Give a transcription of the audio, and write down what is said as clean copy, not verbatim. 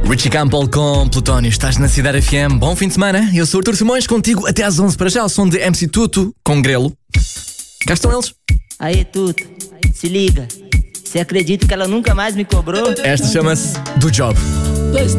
Richie Campbell com Plutónio, estás na Cidade FM. Bom fim de semana, eu sou o Artur Simões, contigo até às 11 para já, o som de MC Tuto com Grelo. Cá estão eles. Aê, Tuto, se liga. Você acredita que ela nunca mais me cobrou? Esta chama-se Do Job.